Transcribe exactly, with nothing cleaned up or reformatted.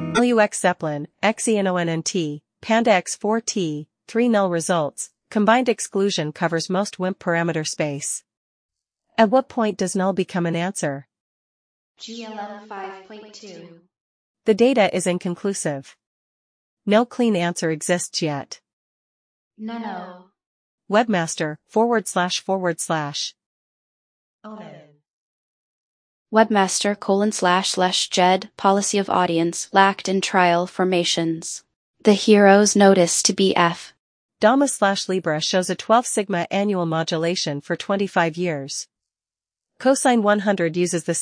L U X Zeppelin, Xenonnt, Panda X four T, three null results, combined exclusion covers most W I M P parameter space. At what point does null become an answer? G L M five point two. The data is inconclusive. No clean answer exists yet. Nano. Webmaster, forward slash forward slash. Omen. Webmaster colon slash slash jed, policy of audience, lacked in trial formations. The hero's notice to B F. Dama slash Libra shows a twelve sigma annual modulation for twenty-five years. Cosine one hundred uses the